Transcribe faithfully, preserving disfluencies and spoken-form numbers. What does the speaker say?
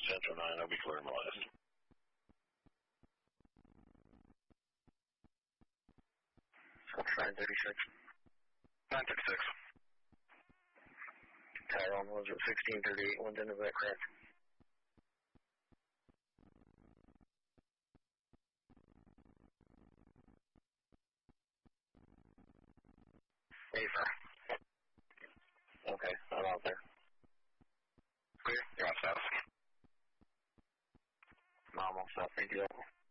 Central nine, I'll be clear my last. nine thirty-six. nine thirty-six. Tyrone was at sixteen thirty-eight, went into that crack. Afer. Okay, I'm out there. Clear, you're on status. I'm almost up, thank you.